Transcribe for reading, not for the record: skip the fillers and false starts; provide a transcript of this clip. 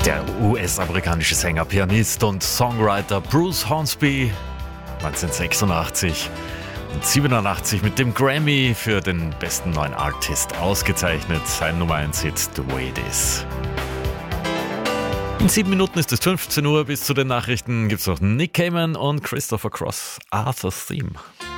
Der US-amerikanische Sänger, Pianist und Songwriter Bruce Hornsby 1986 und 87 mit dem Grammy für den besten neuen Artist ausgezeichnet. Sein Nummer 1 Hit The Way It Is. In 7 Minuten ist es 15 Uhr. Bis zu den Nachrichten gibt es noch Nick Cayman und Christopher Cross, Arthur's Theme.